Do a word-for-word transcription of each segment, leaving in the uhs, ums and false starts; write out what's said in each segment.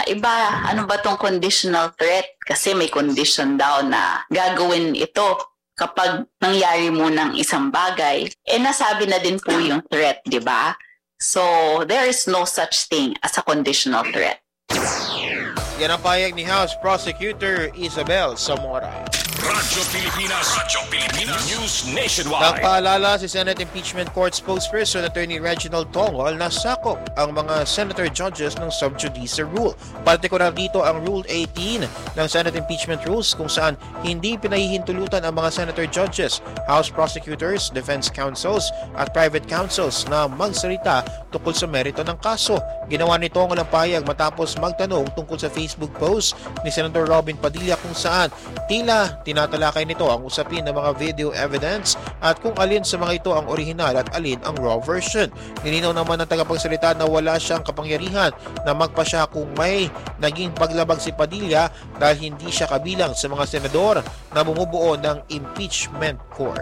iba, ano ba tong conditional threat? Kasi may condition daw na gagawin ito kapag nangyari mo ng isang bagay. Eh nasabi na din po yung threat, di ba? So, there is no such thing as a conditional threat. Yan ang pahayag ni House Prosecutor Isabel Zamora. Radyo Pilipinas, Radyo Pilipinas News Nationwide. Nagpaalala si Senate Impeachment Court spokesperson Attorney Reginald Tongol na sakop ang mga senator judges ng sub judice rule. Partikular dito ang Rule eighteen ng Senate Impeachment Rules kung saan hindi pinahihintulutan ang mga senator judges, House prosecutors, defense counsels at private counsels na magsalita tungkol sa merito ng kaso. Ginawa ni Tongol ang pahayag matapos magtanong tungkol sa Facebook post ni Senator Robin Padilla kung saan tila tinatalakay nito ang usapin ng mga video evidence at kung alin sa mga ito ang orihinal at alin ang raw version. Nilinaw naman ng tagapagsalita na wala siyang kapangyarihan na magpasya kung may naging paglabag si Padilla dahil hindi siya kabilang sa mga senador na bumubuo ng impeachment court.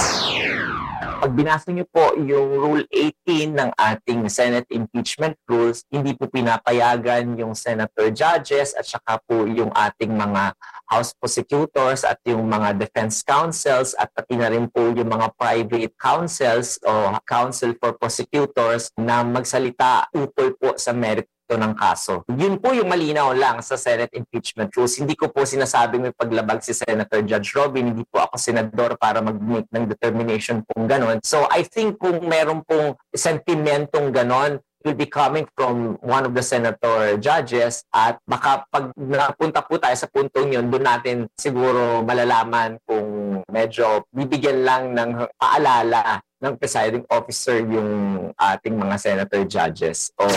Pag binasa niyo po yung Rule eighteen ng ating Senate Impeachment Rules, hindi po pinapayagan yung senator judges at saka po yung ating mga House prosecutors at yung mga defense counsels at pati na rin po yung mga private counsels o counsel for prosecutors na magsalita ukol po sa merit ng kaso. Yun po yung malinaw lang sa Senate Impeachment Rules. Hindi ko po sinasabing may paglabag si Senator Judge Robin. Hindi po ako senador para mag-make ng determination pong ganon. So I think kung meron pong sentimentong ganon, will be coming from one of the senator judges at baka pag napunta po tayo sa puntong yun, doon natin siguro malalaman kung medyo bibigyan lang ng paalala ng presiding officer yung ating mga senator judges. O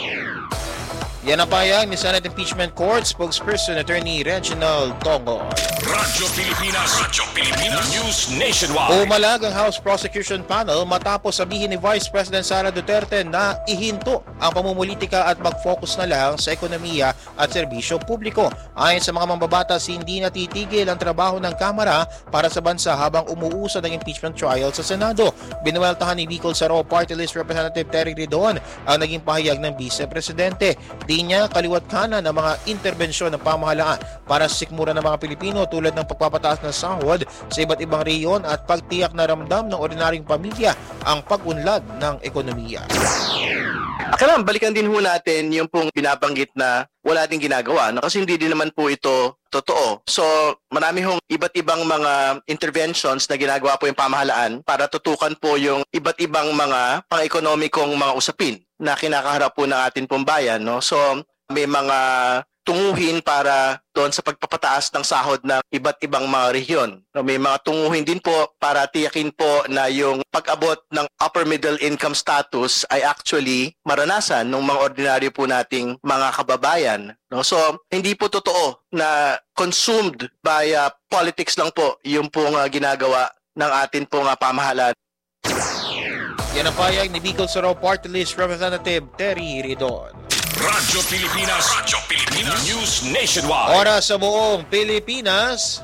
yan ang pahayag ni Senate Impeachment Court spokesperson Attorney Reginald Tongol. Radyo Pilipinas, Radyo Pilipinas News Nationwide. Umalag ang House Prosecution Panel matapos sabihin ni Vice President Sara Duterte na ihinto ang pamumulitika at mag-focus na lang sa ekonomiya at serbisyo publiko. Ayon sa mga mambabatas, hindi natitigil ang trabaho ng Kamara para sa bansa habang umuusad ang impeachment trial sa Senado. Binuweltahan ni Bicol Saro Party List Representative Terry Ridon ang naging pahayag ng Vice Presidente. Di niya kaliwat kanan ng mga interbensyon ng pamahalaan para sa sikmura ng mga Pilipino tulad ng pagpapataas ng sahod sa iba't ibang rehiyon at pagtiyak na ramdam ng ordinaryong pamilya ang pag-unlad ng ekonomiya. Akala, balikan din ho natin yung pong binabanggit na wala din ginagawa, no? Kasi hindi din naman po ito totoo. So, marami hong iba't ibang mga interventions na ginagawa po yung pamahalaan para tutukan po yung iba't ibang mga pang-ekonomikong mga usapin na kinakaharap po ng atin pong bayan, no? So, may mga tunguhin para doon sa pagpapataas ng sahod ng iba't ibang mga rehiyon. No, may mga tunguhin din po para tiyakin po na yung pag-abot ng upper middle income status ay actually maranasan ng mga ordinaryo po nating mga kababayan. No? So, hindi po totoo na consumed by uh, politics lang po yung pong uh, ginagawa ng atin pong uh, pamahalaan. Yan ang pahayag ni Bicol Saro Party List Representative Terry Ridon. Radyo Pilipinas, Radyo Pilipinas News Nationwide. Oras sa buong Pilipinas,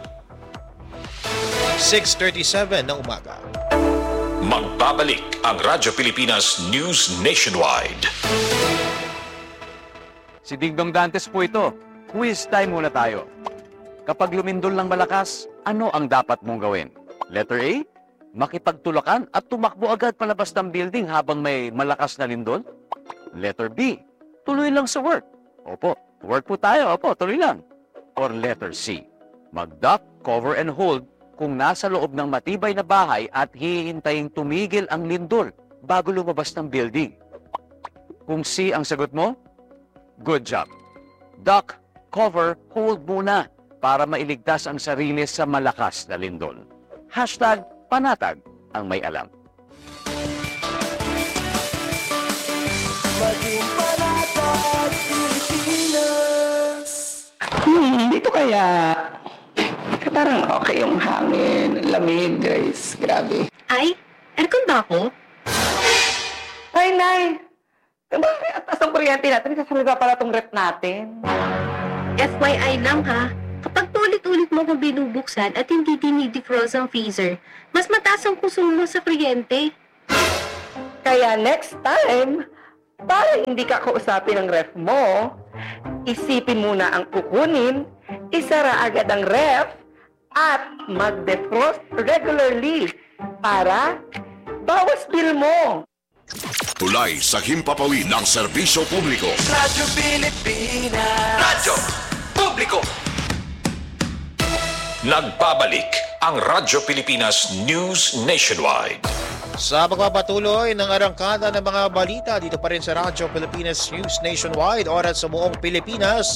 six thirty-seven ng umaga. Magbabalik ang Radyo Pilipinas News Nationwide. Si Dingdong Dantes po ito. Quiz time muna tayo. Kapag lumindol ng malakas, ano ang dapat mong gawin? Letter A, makipagtulakan at tumakbo agad palabas ng building habang may malakas na lindol? Letter B, tuloy lang sa work. Opo, work po tayo. Opo, tuloy lang. Or letter C, mag-duck, cover and hold kung nasa loob ng matibay na bahay at hihintaying tumigil ang lindol bago lumabas ng building. Kung C ang sagot mo, good job. Duck, cover, hold muna para mailigtas ang sarili sa malakas na lindol. Hashtag panatag ang may alam. Maging panatag, Pilipinas. Hmm, dito kaya parang okay yung hangin, lamig, guys. Grabe. Ay, aircon ba ako? Ay, Nay! Bakit atas ang kuryente natin? Kasalaga pala itong rep natin. F Y I lang ha, kapag ulit-ulit mo kung binubuksan at hindi dinidefrost ang freezer, mas mataas ang konsumo sa kuryente. Kaya next time, para hindi ka kausapin ng ref mo, Isipin muna ang kukunin, isara agad ang ref, at mag-defrost regularly para bawas bill mo. Tulay sa himpapawid ng serbisyo publiko. Radyo Pilipinas. Radyo Publiko. Nagbabalik ang Radyo Pilipinas News Nationwide. Sa pagpapatuloy ng arangkada ng mga balita dito pa rin sa Radyo Pilipinas News Nationwide, oras sa buong Pilipinas,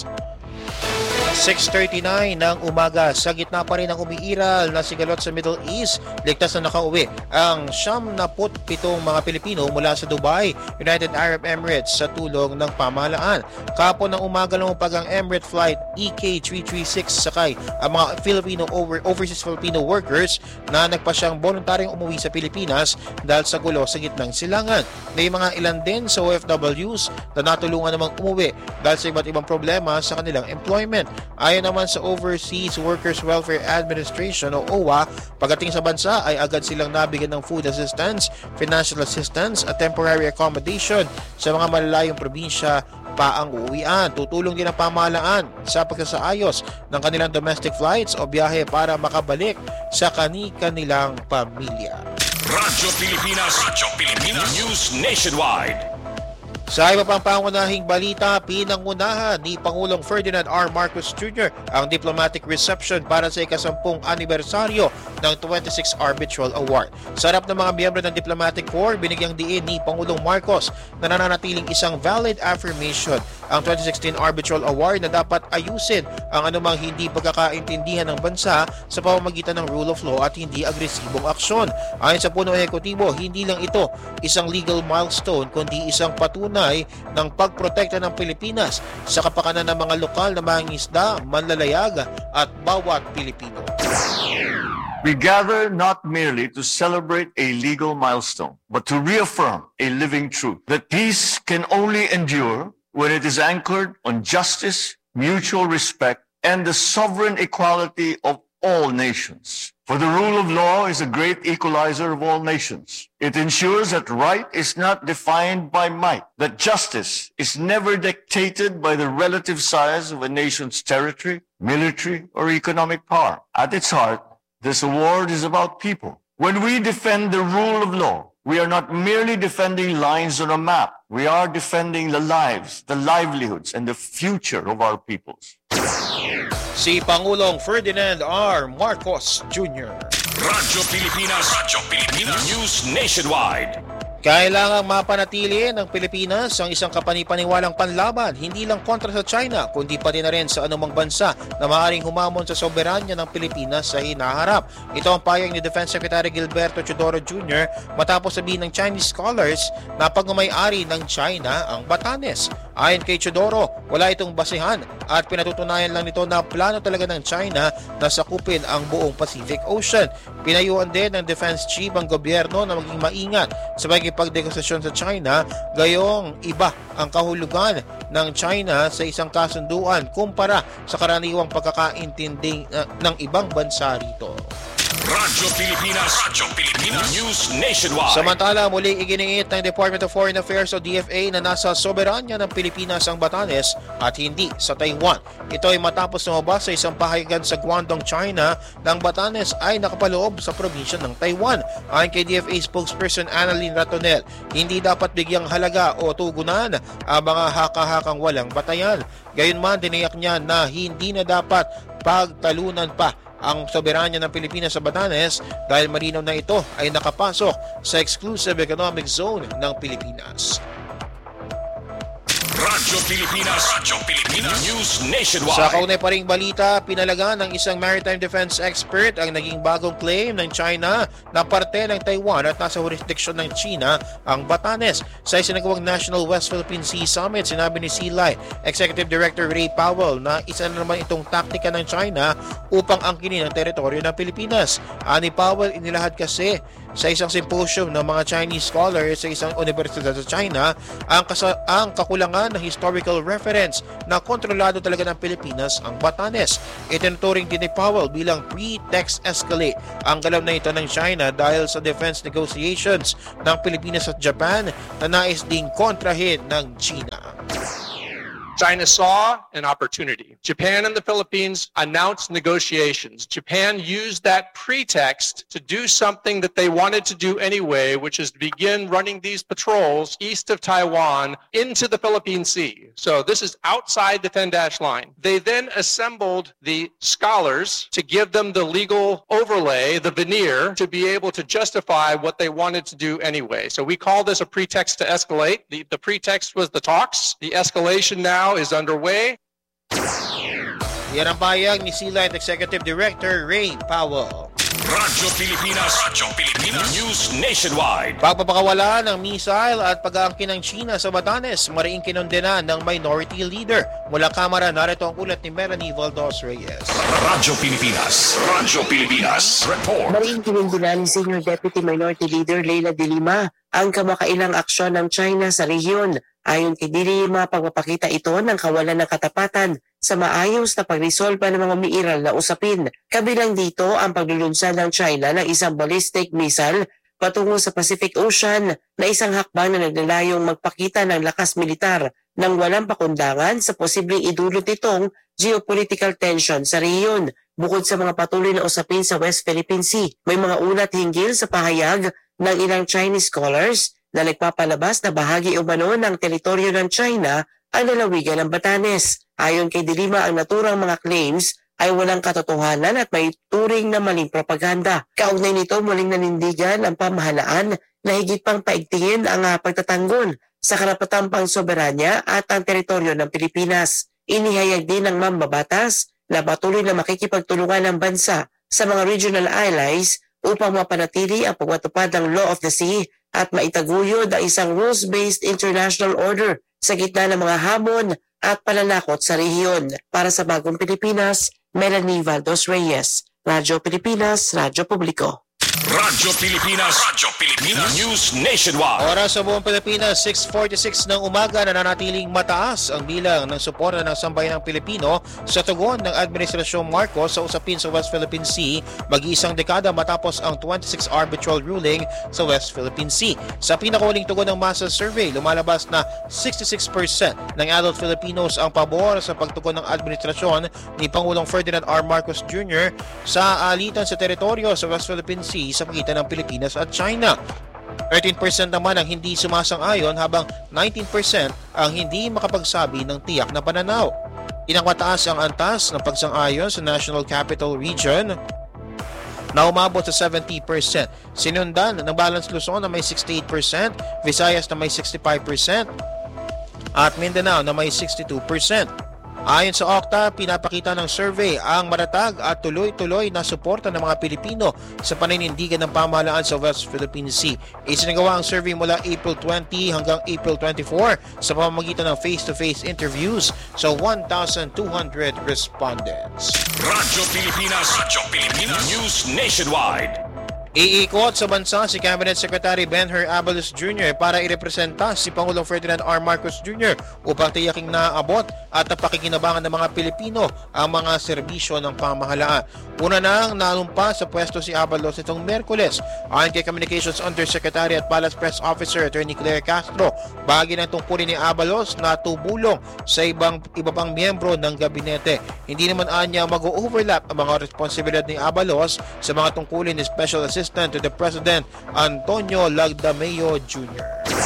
six thirty-nine ng umaga. Sa gitna pa rin ng umiiral na sigalot sa Middle East, ligtas na nakauwi ang siyam na pitong mga Pilipino mula sa Dubai, United Arab Emirates sa tulong ng pamahalaan. Kapon ng umaga lumupag ang Emirate Flight E K three thirty-six sakay ang mga Filipino over, overseas Filipino workers na nagpasyang voluntaryong umuwi sa Pilipinas dahil sa gulo sa gitnang silangan. May mga ilan din sa O F Ws na natulungan namang umuwi dahil sa iba't ibang problema sa kanilang employment. Ayon naman sa Overseas Workers Welfare Administration o O W A, pagdating sa bansa ay agad silang nabigyan ng food assistance, financial assistance at temporary accommodation sa mga malalayong probinsya pa ang uuwian. Tutulong din ang pamahalaan sa pagsasaayos ng kanilang domestic flights o biyahe para makabalik sa kani-kanilang pamilya. Radyo Pilipinas. Radyo Pilipinas News Nationwide. Sa iba pang pangunahing balita, pinangunahan ni Pangulong Ferdinand R. Marcos Junior ang diplomatic reception para sa ikasampung anibersaryo ng twenty-sixth Arbitral Award. Sa harap ng mga miyembro ng Diplomatic Corps, binigyang diin ni Pangulong Marcos na nananatiling isang valid affirmation ang twenty sixteen Arbitral Award na dapat ayusin ang anumang hindi pagkakaintindihan ng bansa sa pamamagitan ng rule of law at hindi agresibong aksyon. Ayon sa punong ehekutibo, hindi lang ito isang legal milestone kundi isang patunay ng pagprotekta ng Pilipinas sa kapakanan ng mga lokal na mangingisda, manlalayag at bawat Pilipino. We gather not merely to celebrate a legal milestone, but to reaffirm a living truth that peace can only endure when it is anchored on justice, mutual respect, and the sovereign equality of all nations. For the rule of law is a great equalizer of all nations. It ensures that right is not defined by might, that justice is never dictated by the relative size of a nation's territory, military, or economic power. At its heart, this award is about people. When we defend the rule of law, we are not merely defending lines on a map. We are defending the lives, the livelihoods, and the future of our peoples. Si Pangulong Ferdinand R. Marcos Junior Radyo Pilipinas. Radyo Pilipinas News Nationwide. Kailangang mapanatili ng Pilipinas ang isang kapanipaniwalang panlaban hindi lang kontra sa China kundi pati na rin sa anumang bansa na maaaring humamon sa soberanya ng Pilipinas sa hinaharap. Ito ang payag ni Defense Secretary Gilberto Teodoro Junior matapos sabihin ng Chinese scholars na pag-umayari ng China ang Batanes. Ayon kay Teodoro, wala itong basehan at pinatutunayan lang nito na plano talaga ng China na sakupin ang buong Pacific Ocean. Pinayuhan din ng Defense Chief ang gobyerno na maging maingat sa pagdegosasyon sa China, gayong iba ang kahulugan ng China sa isang kasunduan kumpara sa karaniwang pagkakaintinding uh, ng ibang bansa rito. Radyo Pilipinas. Radyo Pilipinas News Nationwide. Samantala, muling iginiit ng Department of Foreign Affairs o D F A na nasa soberanya ng Pilipinas ang Batanes at hindi sa Taiwan. Ito ay matapos lumabas sa isang pahayagan sa Guangdong, China na ang Batanes ay nakapaloob sa probinsya ng Taiwan. Ayon kay D F A spokesperson Annalyn Ratonel, hindi dapat bigyang halaga o tugunan ang mga haka-hakang walang batayan. Gayunman, diniyak niya na hindi na dapat pagtalunan pa ang soberanya ng Pilipinas sa Batanes dahil malinaw na ito ay nakapasok sa exclusive economic zone ng Pilipinas. Radyo Pilipinas. Radyo Pilipinas News Nationwide. Sa kaunay pa ring balita, pinalaga ng isang maritime defense expert ang naging bagong claim ng China na parte ng Taiwan at nasa jurisdiction ng China ang Batanes. Sa isinagawang National West Philippine Sea Summit, sinabi ni C L I Executive Director Ray Powell na isa na naman itong taktika ng China upang angkinin ang teritoryo ng Pilipinas. Ani Powell, inilahad kasi sa isang symposium ng mga Chinese scholars sa isang universidad sa China ang, kasa- ang kakulangan ng historical reference na kontrolado talaga ng Pilipinas ang Batanes. Itinuturing din ni Powell bilang pretext escalate ang galaw na ito ng China dahil sa defense negotiations ng Pilipinas at Japan na nais ding kontrahin ng China. China saw an opportunity. Japan and the Philippines announced negotiations. Japan used that pretext to do something that they wanted to do anyway, which is to begin running these patrols east of Taiwan into the Philippine Sea. So this is outside the ten-dash line. They then assembled the scholars to give them the legal overlay, the veneer, to be able to justify what they wanted to do anyway. So we call this a pretext to escalate. The, the pretext was the talks. The escalation now is underway. Yan ang bayag ni SeaLight Executive Director Ray Powell. Radyo Pilipinas, Radyo Pilipinas, News Nationwide. Pagpapakawala ng missile at pag-aangkin ng China sa Batanes, mariing kinondena ng minority leader. Mula Kamara, narito ang ulat ni Melanie Valdos Reyes. Radyo Pilipinas, Radyo Pilipinas, report. Mariing kinondena ni Senior Deputy Minority Leader Leila de Lima ang kamakailang aksyon ng China sa rehiyon. Ayon kay de Lima, pagpapakita ito ng kawalan ng katapatan sa maayos na pagresolba ng mga umiiral na usapin. Kabilang dito ang paglulunsad ng China ng isang ballistic missile patungo sa Pacific Ocean na isang hakbang na naglalayong magpakita ng lakas militar nang walang pakundangan sa posibleng idulot nitong geopolitical tension sa rehiyon. Bukod sa mga patuloy na usapin sa West Philippine Sea, may mga ulat hinggil sa pahayag ng ilang Chinese scholars na nagpapalabas na bahagi umano ng teritoryo ng China ang lalawigan ng Batanes. Ayon kay de Lima, ang naturang mga claims ay walang katotohanan at may turing na maling propaganda. Kaugnay nito, muling nanindigan ang pamahalaan na higit pang paigtingin ang uh, pagtatanggol sa karapatang pang-soberanya at ang teritoryo ng Pilipinas. Inihayag din ng mambabatas na patuloy na makikipagtulungan ng bansa sa mga regional allies upang mapanatili ang pagwatupad ng law of the sea at maitaguyod ang isang rules-based international order sa gitna ng mga hamon at pananakot sa rehiyon. Para sa Bagong Pilipinas, Melanie Valdos Reyes, Radyo Pilipinas, Radyo Publiko. Radyo Pilipinas, Radyo Pilipinas, News Nationwide. Oras sa buong Pilipinas, six forty-six ng umaga, na nanatiling mataas ang bilang ng suporta ng sambayanang Pilipino sa tugon ng Administrasyong Marcos sa usapin sa West Philippine Sea, mag-iisang dekada matapos ang twenty-six arbitral ruling sa West Philippine Sea. Sa pinakahuling tugon ng Masa Survey, lumalabas na sixty-six percent ng adult Filipinos ang pabor sa pagtugon ng administrasyon ni Pangulong Ferdinand R. Marcos Junior sa alitan sa teritoryo sa West Philippine Sea sa pagitan ng Pilipinas at China. thirteen percent naman ang hindi sumasang-ayon, habang nineteen percent ang hindi makapagsabi ng tiyak na pananaw. Inangmataas ang antas ng pagsang-ayon sa National Capital Region na umabot sa seventy percent. Sinundan ng Balance Luzon na may sixty-eight percent, Visayas na may sixty-five percent at Mindanao na may sixty-two percent. Ayon sa O C T A, pinapakita ng survey ang matatag at tuloy-tuloy na suporta ng mga Pilipino sa paninindigan ng pamahalaan sa West Philippine Sea. Isinagawa ang survey mula April twenty hanggang April twenty-four sa pamamagitan ng face-to-face interviews sa one thousand two hundred respondents. Radyo Pilipinas, Radyo Pilipinas, News Nationwide. Iikot sa bansa si Cabinet Secretary Benher Abalos Junior para irepresenta si Pangulong Ferdinand R. Marcos Junior upang tiyaking naabot at napakikinabangan ng mga Pilipino ang mga serbisyo ng pamahalaan. Una nang nalumpa sa pwesto si Abalos itong Miyerkules. Ayon kay Communications Undersecretary at Palace Press Officer Attorney Claire Castro, bahagi ng tungkulin ni Abalos na tumulong sa ibang iba pang miyembro ng gabinete. Hindi naman anya mag-overlap ang mga responsibilidad ni Abalos sa mga tungkulin ni Special Assistant to the President Antonio Lagdameo Junior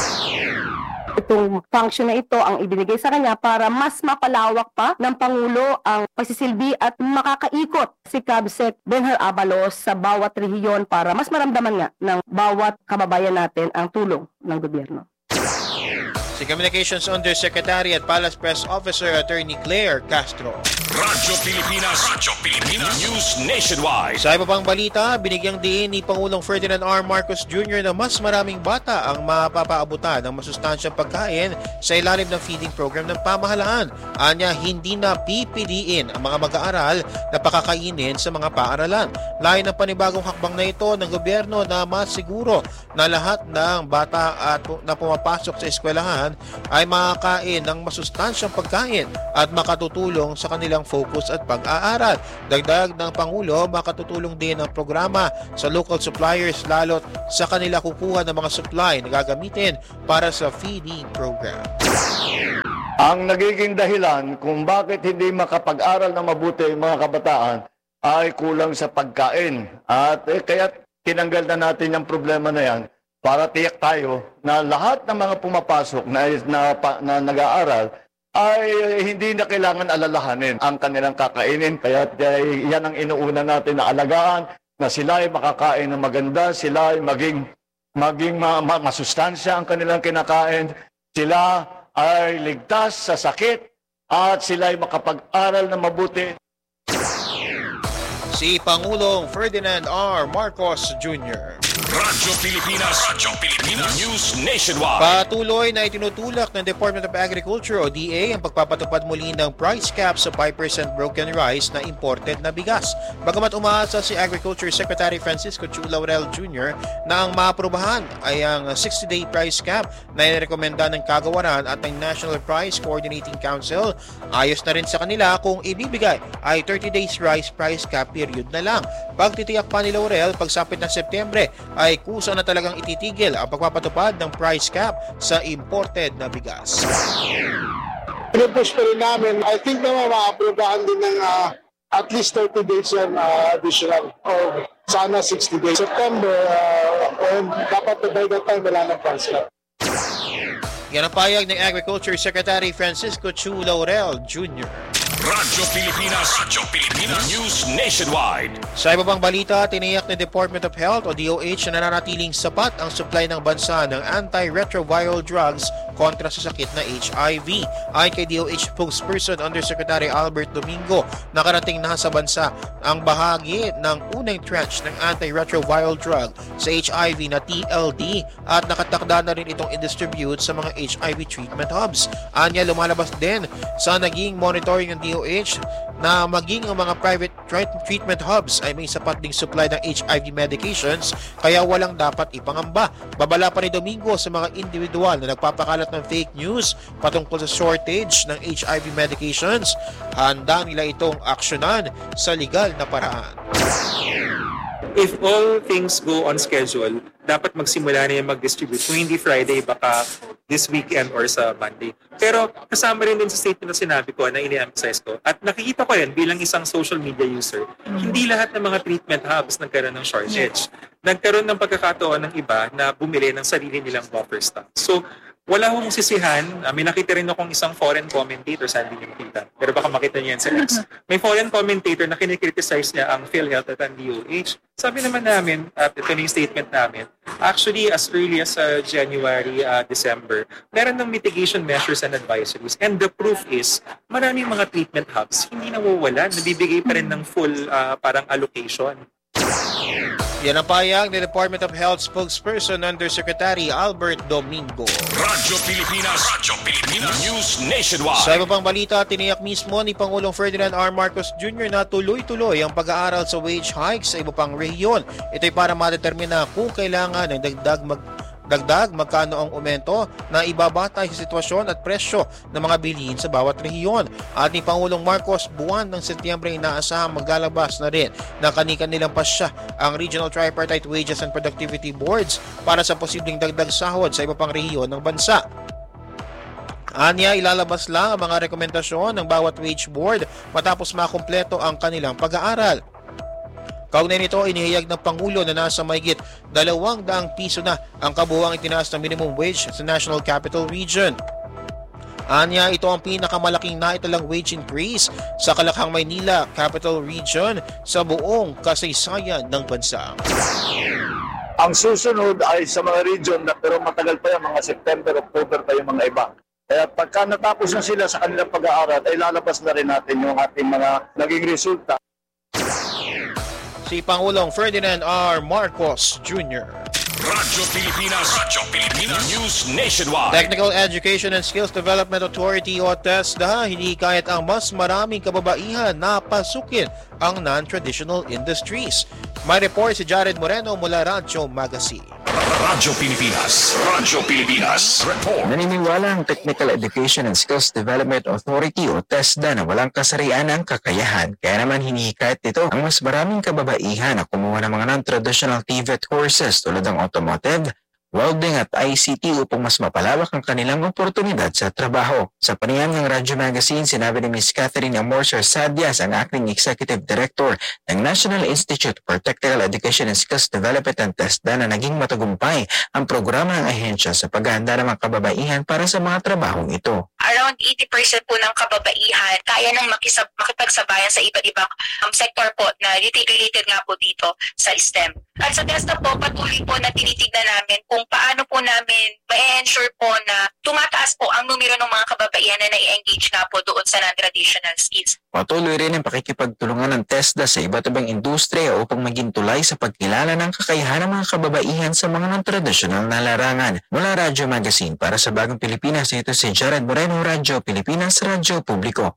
Itong function na ito ang ibinigay sa kanya para mas mapalawak pa ng Pangulo ang pagsisilbi at makakaikot si Cabsec Benher Abalos sa bawat rehiyon para mas maramdaman nga ng bawat kababayan natin ang tulong ng gobyerno. Si Communications Undersecretary at Palace Press Officer Attorney Claire Castro. Radyo Pilipinas, Radyo Pilipinas, News Nationwide. Sa iba pang balita, binigyang diin ni Pangulong Ferdinand R. Marcos Junior na mas maraming bata ang mapapaabutan ng masustansyang pagkain sa ilalim ng feeding program ng pamahalaan. Anya, hindi na pipiliin ang mga mag-aaral na pakakainin sa mga paaralan. Layo ng panibagong hakbang na ito ng gobyerno na masiguro na lahat ng bata at na pumapasok sa eskwelahan ay makakain ng masustansyang pagkain at makatutulong sa kanilang focus at pag-aaral. Dagdag ng Pangulo, makatutulong din ang programa sa local suppliers lalo't sa kanila kukuha ng mga supply na gagamitin para sa feeding program. Ang nagiging dahilan kung bakit hindi makapag-aral na mabuti yung mga kabataan ay kulang sa pagkain. At eh, kaya tinanggal na natin yung problema na yan para tiyak tayo na lahat ng mga pumapasok na, na, na nag-aaral ay hindi na kailangan alalahanin ang kanilang kakainin. Kaya eh, yan ang inuuna natin na alagaan, na sila ay makakain ng maganda, sila ay maging, maging ma, ma, masustansya ang kanilang kinakain, sila ay ligtas sa sakit, at sila ay makapag-aral na mabuti. Si Pangulong Ferdinand R. Marcos Junior Radyo Pilipinas, Radyo Pilipinas News Nationwide. Patuloy na itinutulak ng Department of Agriculture o D A ang pagpapatupad muli ng price cap sa five percent broken rice na imported na bigas. Bagamat umaasa si Agriculture Secretary Francisco Chu Laurel Junior na ang maaprubahan ay ang sixty-day price cap na inirekomenda ng Kagawaran at ng National Price Coordinating Council. Ayos na rin sa kanila kung ibibigay ay thirty days rice price cap period na lang. Pagtitiyak pa ni Laurel, pagsapit ng Setyembre ay kusa na talagang ititigil ang pagpapatupad ng price cap sa imported na bigas. Pinupush pa rin namin. I think naman ma-aprobahan din ng uh, at least thirty days yan uh, additional or sana sixty days. September, uh, and dapat by that time wala ng price cap. Yan ang payag ng Agriculture Secretary Francisco Chu Laurel Junior Radyo Pilipinas, Radyo Pilipinas News Nationwide. Sa iba pang balita, tiniyak ng Department of Health o D O H na nananatiling sapat ang supply ng bansa ng antiretroviral drugs kontra sa sakit na H I V. Ayon kay D O H spokesperson Undersecretary Albert Domingo, nakarating na sa bansa ang bahagi ng unang tranche ng antiretroviral drug sa H I V na T L D at nakatakda na rin itong i-distribute sa mga H I V treatment hubs. Anya, lumalabas din sa naging monitoring ng D O H na maging ang mga private treatment hubs ay may sapat ding supply ng H I V medications kaya walang dapat ipangamba. Babala pa ni Domingo sa mga individual na nagpapakalat ng fake news patungkol sa shortage ng H I V medications. Handa nila itong aksyonan sa legal na paraan. If all things go on schedule, dapat magsimula na yung mag-distribute. Kung hindi Friday, baka this weekend or sa Monday. Pero kasama rin din sa statement na sinabi ko na ini-emphasize ko. At nakikita ko rin bilang isang social media user, hindi lahat ng mga treatment hubs nagkaroon ng shortage. Nagkaroon ng pagkakataon ng iba na bumili ng sarili nilang buffer stock. So, wala akong sisihan. Uh, may nakita rin akong isang foreign commentator, saan din yung kita. Pero baka makita niya yan sa X. May foreign commentator na kinikriticize niya ang PhilHealth at ang D O H. Sabi naman namin, at ito na yung statement namin, actually as early as uh, January, uh, December, meron ng mitigation measures and advisories. And the proof is, maraming mga treatment hubs, hindi nawawala, nabibigay pa rin ng full uh, parang allocation. Yan ang payag ni Department of Health spokesperson Undersecretary Albert Domingo. Radyo Pilipinas, Radyo Pilipinas News Nationwide. Sa iba pang balita, tiniyak mismo ni Pangulong Ferdinand R. Marcos Junior na tuloy-tuloy ang pag-aaral sa wage hikes sa iba pang rehiyon. Ito'y para madetermina kung kailangan ng dagdag mag Dagdag, magkano ang aumento na ibabatay sa sitwasyon at presyo ng mga bilihin sa bawat rehiyon. At ni Pangulong Marcos, buwan ng Setyembre inaasahang maglalabas na rin na kani-kanilang pasya ang Regional Tripartite Wages and Productivity Boards para sa posibleng dagdag sahod sa iba pang rehiyon ng bansa. Anya, ilalabas lang ang mga rekomendasyon ng bawat wage board matapos makumpleto ang kanilang pag-aaral. Kaugnay nito, inihayag ng Pangulo na nasa mahigit dalawang daang piso na ang kabuuang itinaas ng minimum wage sa National Capital Region. Anya, ito ang pinakamalaking naitalang wage increase sa Kalakhang, Maynila Capital Region sa buong kasaysayan ng bansa. Ang susunod ay sa mga region na pero matagal pa yan, mga September, October pa yung mga iba. Kaya pagka natapos na sila sa kanilang pag-aaral, ay lalabas na rin natin yung ating mga naging resulta. Si Pangulong Ferdinand R. Marcos Junior Radyo Pilipinas, Radyo Pilipinas News Nationwide. Technical Education and Skills Development Authority o TESDA, hindi kahit ang mas maraming kababaihan na pasukin ang non-traditional industries. May report si Jared Moreno mula Radyo Magazine. Radyo Pilipinas, Radyo Pilipinas Report. Naniniwala ang Technical Education and Skills Development Authority o TESDA na walang kasarian ang kakayahan. Kaya naman hinihikayat nito ang mas maraming kababaihan na kumuha ng mga non-traditional T V E T courses tulad ng automotive, welding at I C T upang mas mapalawak ang kanilang oportunidad sa trabaho. Sa panayam ng Radyo Magazine, sinabi ni Miz Catherine Amorcio Sadias, ang acting executive director ng National Institute for Technical Education and Skills Development and TESDA, na naging matagumpay ang programa ng ahensya sa paghahanda ng mga kababaihan para sa mga trabahong ito. Around eighty percent po ng kababaihan kaya nang makisab makipagsabayan sa iba't ibang um, sector po na related nga po dito sa STEM. At sa TESDA po, patuloy po na tinitignan namin kung paano po namin ma-ensure po na tumataas po ang numero ng mga kababaihan na nai-engage nga po doon sa non-traditional skills. Patuloy rin ang pakikipagtulungan ng TESDA sa iba't ibang industriya upang maging tulay sa pagkilala ng kakayahan ng mga kababaihan sa mga non-traditional na larangan. Mula Radyo Magazine, para sa Bagong Pilipinas, ito si Jared Moreno, Radyo Pilipinas, Radyo Publiko.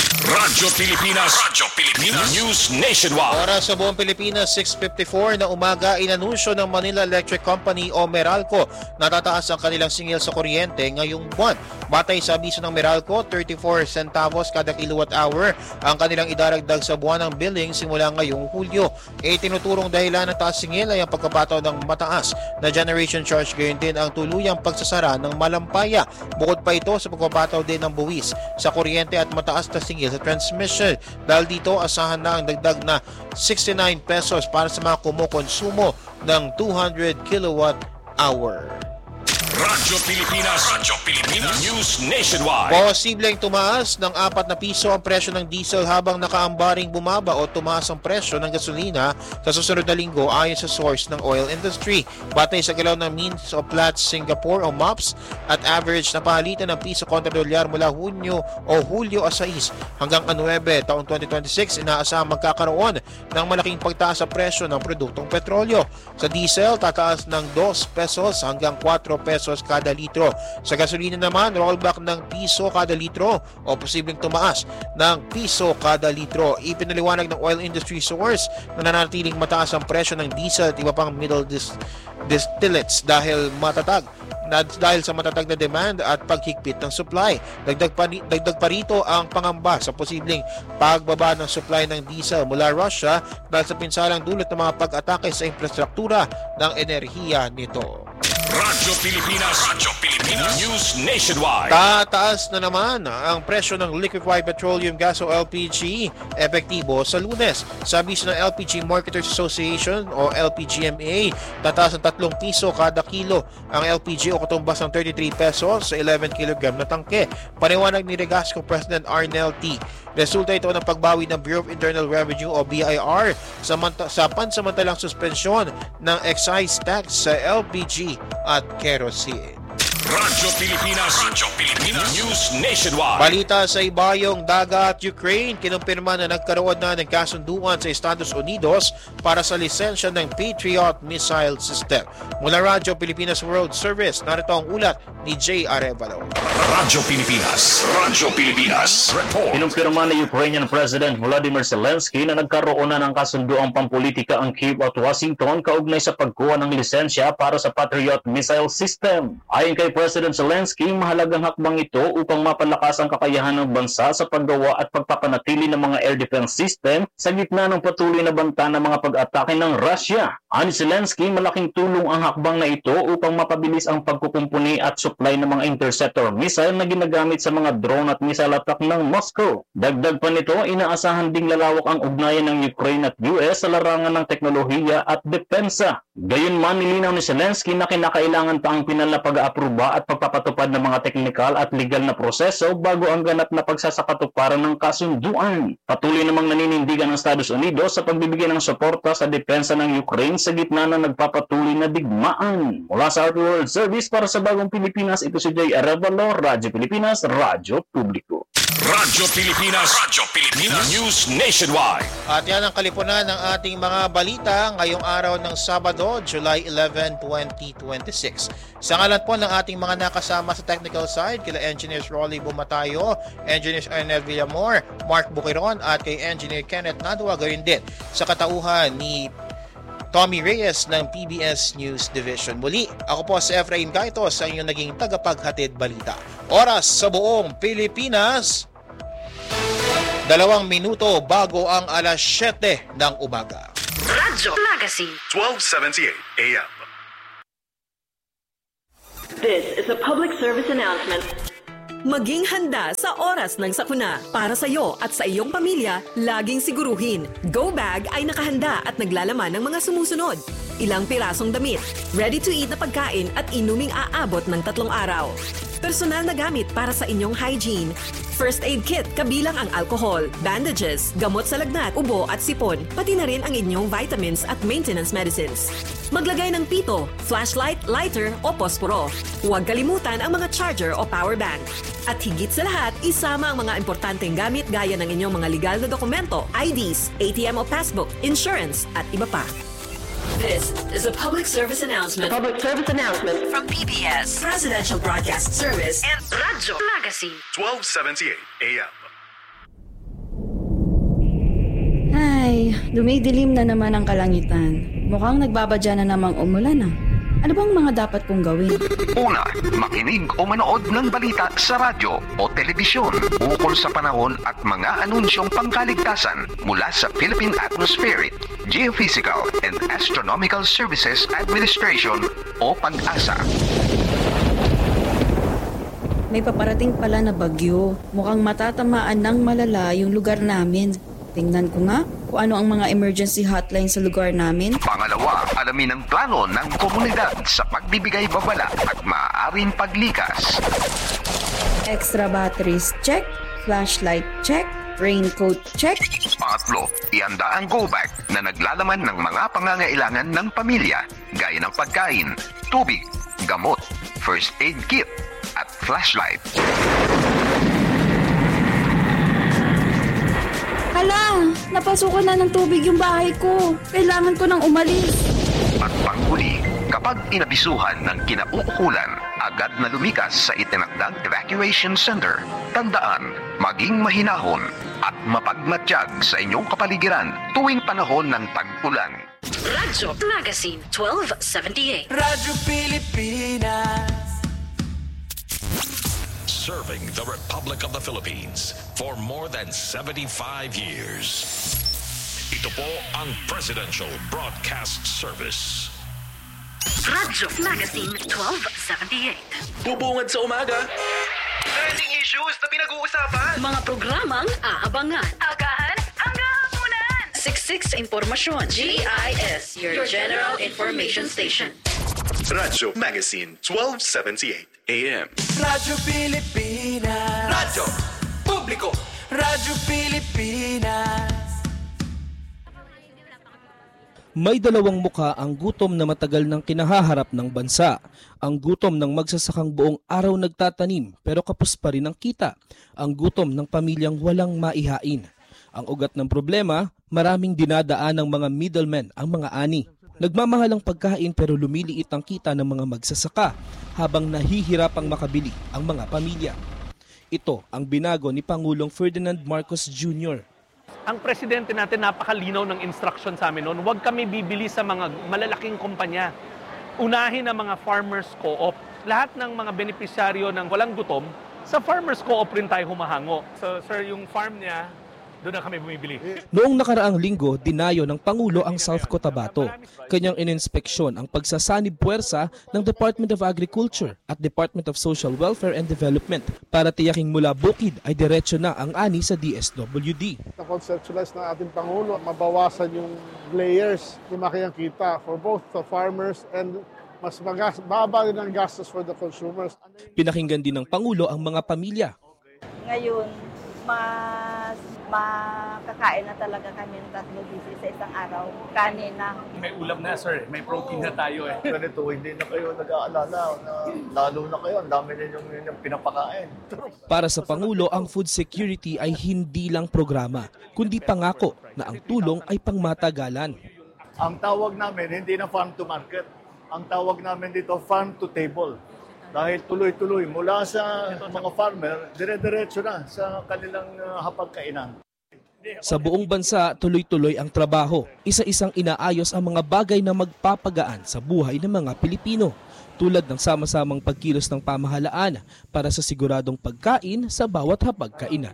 Radyo Pilipinas, Radyo Pilipinas, News Nationwide. Oras sa buong Pilipinas, six fifty-four na umaga, inanunsyo ng Manila Electric Company o Meralco na tataas ang kanilang singil sa kuryente ngayong buwan. Batay sa abiso ng Meralco, thirty-four centavos kada kilowatt hour ang kanilang idaragdag sa buwan ng billing simula ngayong Hulyo. E tinuturong dahilan ng taas singil ay ang pagkapataw ng mataas na generation charge, gayon din ang tuluyang pagsasara ng Malampaya. Bukod pa ito sa pagpapataw din ng buwis sa kuryente at mataas na singil sa transmission. Dahil dito, asahan na ang dagdag na sixty-nine pesos para sa mga kumukonsumo ng two hundred kilowatt hour. Radyo Pilipinas, Radyo Pilipinas, News Nationwide. Posibleng tumaas ng apat na piso ang presyo ng diesel habang nakaambaring bumaba o tumaas ang presyo ng gasolina sa susunod na linggo ayon sa source ng oil industry. Batay sa galaw ng Means of Platts Singapore o MOPS at average na pahalitan ng piso kontra dolyar mula Hunyo o Hulyo sais hanggang Anuebe taong twenty twenty-six, inaasahang magkakaroon ng malaking pagtaas sa presyo ng produktong petrolyo. Sa diesel, tataas ng two pesos hanggang four pesos kada litro. Sa gasolina naman, rollback ng piso kada litro o posibleng tumaas ng piso kada litro. Ipinaliwanag ng oil industry source na nanatiling mataas ang presyo ng diesel at iba pang middle dis- distillates dahil matatag na dahil sa matatag na demand at paghigpit ng supply. Dagdag pa, dagdag pa rito ang pangamba sa posibleng pagbaba ng supply ng diesel mula Russia dahil sa pinsalang dulot ng mga pag-atake sa infrastruktura ng enerhiya nito. Radyo Pilipinas, Radyo Pilipinas, News Nationwide. Tataas na naman ang presyo ng liquefied petroleum gas o L P G epektibo sa Lunes. Sa abiso ng L P G Marketers Association o L P G M A, tataas ng tatlong piso kada kilo ang L P G o katumbas ng thirty-three pesos sa eleven kilogram na tangke. Paniwanag ni Regasco President Arnel T. Resulta ito ng pagbawi ng Bureau of Internal Revenue o B I R sa, sa pansamantalang suspensyon ng excise tax sa L P G at kerosene. Radyo Pilipinas, Radyo Pilipinas, News Nationwide. Balita sa ibayong dagat Ukraine, kinumpirma na nagkaroon na ng kasunduan sa Estados Unidos para sa lisensya ng Patriot missile system. Mula Radyo Pilipinas World Service, narito ang ulat ni Jay Arevalo. Radyo Pilipinas, Radyo Pilipinas Report. Kinumpirma ni Ukrainian President Volodymyr Zelensky na nagkaroon na ng kasunduang pampolitika ang Kyiv at Washington kaugnay sa pagkuha ng lisensya para sa Patriot missile system. Ayon kay President Zelensky, mahalagang hakbang ito upang mapalakas ang kakayahan ng bansa sa paggawa at pagpapanatili ng mga air defense system sa gitna ng patuloy na banta ng mga pag-atake ng Russia. Ani Zelensky, malaking tulong ang hakbang na ito upang mapabilis ang pagkukumpuni at supply ng mga interceptor missile na ginagamit sa mga drone at missile attack ng Moscow. Dagdag pa nito, inaasahan ding lalawak ang ugnayan ng Ukraine at U S sa larangan ng teknolohiya at depensa. Gayunman, nilinaw ni Zelensky na kinakailangan pa ang pinal na pag-aaproba at pagpapatupad ng mga teknikal at legal na proseso bago ang ganap na pagsasakatuparan ng kasunduan. Patuloy namang naninindigan ng Estados Unidos sa pagbibigay ng suporta sa depensa ng Ukraine sa gitna ng nagpapatuloy na digmaan. Mula sa Art World Service para sa Bagong Pilipinas, ito si Jay Arevalo, Radyo Pilipinas, Radyo Publiko. Radyo Pilipinas, Radyo Pilipinas, News Nationwide. At yan ang kalipunan ng ating mga balita ngayong araw ng Sabado, July eleventh, twenty twenty-six. Sa ngalan po ng ating mga nakasama sa technical side, kila Engineers Rolly Bumatayo, Engineers Arnel Villamor, Mark Bukiron at kay Engineer Kenneth Nadua, gayon din sa katauhan ni Tommy Reyes ng P B S News Division. Muli, ako po si Efrain Gaito sa inyong naging tagapaghatid balita. Oras sa buong Pilipinas, dalawang minuto bago ang alas siyete ng umaga. Radyo Magazine twelve seventy-eight A M. This is a public service announcement. Maging handa sa oras ng sakuna. Para sa iyo at sa iyong pamilya, laging siguruhin. Go Bag ay nakahanda at naglalaman ng mga sumusunod. Ilang pirasong damit, ready-to-eat na pagkain at inuming aabot ng tatlong araw. Personal na gamit para sa inyong hygiene. First aid kit kabilang ang alcohol, bandages, gamot sa lagnat, ubo at sipon, pati na rin ang inyong vitamins at maintenance medicines. Maglagay ng pito, flashlight, lighter o posporo. Huwag kalimutan ang mga charger o power bank. At higit sa lahat, isama ang mga importanteng gamit gaya ng inyong mga legal na dokumento, I Ds, A T M o passbook, insurance at iba pa. This is a public service announcement. A public service announcement From P B S, Presidential Broadcast Service, and Radyo Magazine. twelve seventy-eight A M. Ay, dumidilim na naman ang kalangitan. Mukhang nagbabadya na namang umulan ah. Ano bang mga dapat kong gawin? Una, makinig o manood ng balita sa radyo o telebisyon ukol sa panahon at mga anunsyong pangkaligtasan mula sa Philippine Atmospheric, Geophysical and Astronomical Services Administration o PAG-ASA. May paparating pala na bagyo. Mukhang matatamaan ng malala yung lugar namin. Tingnan ko nga kung ano ang mga emergency hotline sa lugar namin. Pangalawa, alamin ang plano ng komunidad sa pagbibigay babala at maaaring paglikas. Extra batteries check, flashlight check, raincoat check. Pangatlo, ihanda ang go bag na naglalaman ng mga pangangailangan ng pamilya gaya ng pagkain, tubig, gamot, first aid kit at flashlight. Hala, napasukan na ng tubig yung bahay ko. Kailangan ko nang umalis. At panghuli, kapag inabisuhan ng kinauukulan, agad na lumikas sa itinakdang evacuation center. Tandaan, maging mahinahon at mapagmatsyag sa inyong kapaligiran tuwing panahon ng tag-ulan. Radyo Magazine twelve seventy-eight. Radyo Pilipinas. Serving the Republic of the Philippines for more than seventy-five years. Ito po ang Presidential Broadcast Service. Radyo Magazine twelve seventy-eight. Bubungad sa umaga. Trending issues na pinag-uusapan. Mga programang aabangan. Agahan hanggang hapunan. Siksik sa impormasyon. G I S, your General Information Station. Radyo Magazine twelve seventy-eight A M. Radyo Pilipinas. Radyo Publiko. Radyo Pilipinas. May dalawang mukha ang gutom na matagal nang kinahaharap ng bansa. Ang gutom ng magsasakang buong araw nagtatanim pero kapos pa rin ang kita. Ang gutom ng pamilyang walang maihain. Ang ugat ng problema, maraming dinadaan ng mga middlemen ang mga ani. Nagmamahal ang pagkain pero lumiliit ang kita ng mga magsasaka habang nahihirapang makabili ang mga pamilya. Ito ang binago ni Pangulong Ferdinand Marcos Junior Ang presidente natin napakalinaw ng instruction sa amin noon, huwag kami bibili sa mga malalaking kumpanya. Unahin ang mga farmers co-op. Lahat ng mga benepisyaryo ng walang gutom, sa farmers co-op rin tayo humahango. So sir, yung farm niya, doon na kami bumibili. Noong nakaraang linggo, dinayo ng Pangulo ang South Cotabato. Kanyang ininspeksyon ang pagsasanib puwersa ng Department of Agriculture at Department of Social Welfare and Development para tiyaking mula bukid ay diretso na ang ani sa D S W D. Na-conceptualize ng ating Pangulo, mabawasan yung layers ni makiyang kita for both the farmers and mas magas, baba din ang gastos for the consumers. Pinakinggan din ng Pangulo ang mga pamilya. Ngayon, mas makakain na talaga kami ng tatlo beses sa isang araw. Kanin na. May ulam na sir, may protein na tayo eh. Ganito, hindi na kayo nag-aalala na lalo na kayo, ang dami ninyong yung pinapakain. Para sa Pangulo, ang food security ay hindi lang programa, kundi pangako na ang tulong ay pangmatagalan. Ang tawag namin, hindi na farm to market. Ang tawag namin dito, farm to table. Dahil tuloy-tuloy mula sa mga farmer, dire-diretso na sa kanilang uh, hapagkainan. Sa buong bansa, tuloy-tuloy ang trabaho. Isa-isang inaayos ang mga bagay na magpapagaan sa buhay ng mga Pilipino. Tulad ng sama-samang pagkilos ng pamahalaan para sa siguradong pagkain sa bawat hapagkainan.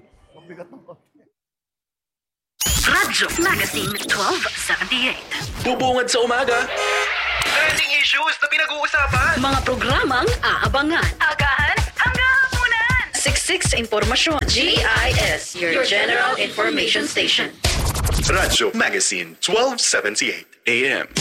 Radyo Magazine twelve seventy-eight. Bubungad sa umaga. Trending issues na pinag-uusapan. Mga programang aabangan. Agahan hanggang hapunan. Siksik sa impormasyon. G I S, your general information station. Radyo Magazine twelve seventy-eight A M.